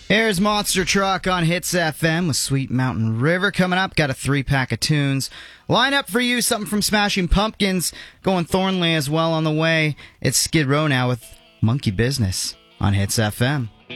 Here's Monster Truck on Hits FM with Sweet Mountain River coming up. Got a 3-pack of tunes. Line up for you, something from Smashing Pumpkins, going Thornley as well on the way. It's Skid Row now with Monkey Business on Hits FM.